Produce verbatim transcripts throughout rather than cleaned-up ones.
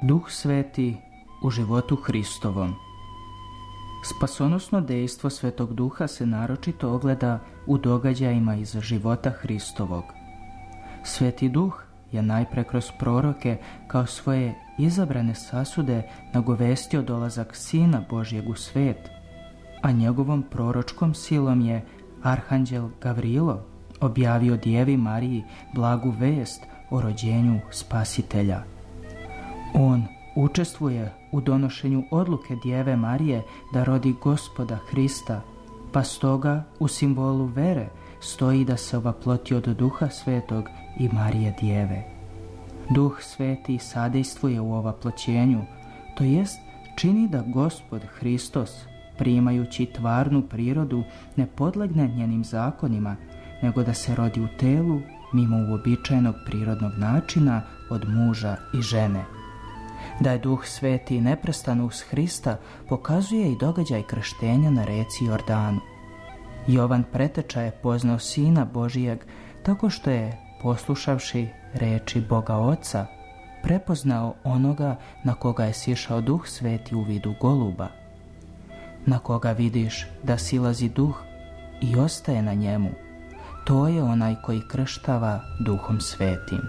Duh Sveti u životu Hristovom. Spasonosno dejstvo Svetog Duha se naročito ogleda u događajima iz života Hristovog. Sveti Duh je najpre kroz proroke kao svoje izabrane sasude nagovestio dolazak Sina Božjeg u svet, a njegovom proročkom silom je Arhanđel Gavrilo objavio Djevi Mariji blagu vest o rođenju Spasitelja. On učestvuje u donošenju odluke Djeve Marije da rodi Gospoda Hrista, pa stoga u simbolu vere stoji da se ovaploti od Duha Svetog i Marije Djeve. Duh Sveti sadejstvuje u ovaploćenju, to jest čini da Gospod Hristos, primajući tvarnu prirodu, ne podlegne njenim zakonima, nego da se rodi u telu mimo uobičajenog prirodnog načina od muža i žene. Da je Duh Sveti neprestano uz Hrista pokazuje i događaj krštenja na reci Jordanu. Jovan Preteča je poznao Sina Božijeg tako što je, poslušavši reči Boga Oca, prepoznao onoga na koga je sišao Duh Sveti u vidu goluba. Na koga vidiš da silazi Duh i ostaje na njemu, to je onaj koji krštava Duhom Svetim.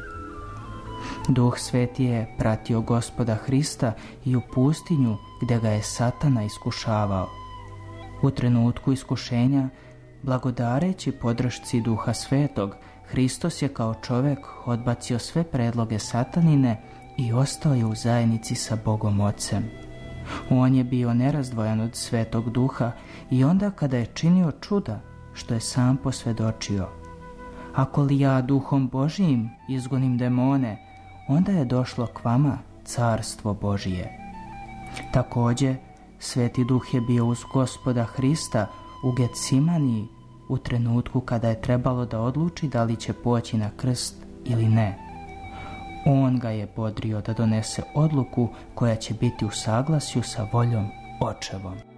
Duh Sveti je pratio Gospoda Hrista i u pustinju gdje ga je Satana iskušavao. U trenutku iskušenja, blagodareći podršci Duha Svetog, Hristos je kao čovjek odbacio sve predloge Satanine i ostao je u zajednici sa Bogom Ocem. On je bio nerazdvojan od Svetog Duha i onda kada je činio čuda, što je sam posvjedočio: ako li ja Duhom Božijim izgonim demone, onda je došlo k vama carstvo Božije. Također, Sveti Duh je bio uz Gospoda Hrista u Getsemaniji u trenutku kada je trebalo da odluči da li će poći na krst ili ne. On ga je bodrio da donese odluku koja će biti u saglasju sa voljom Očevom.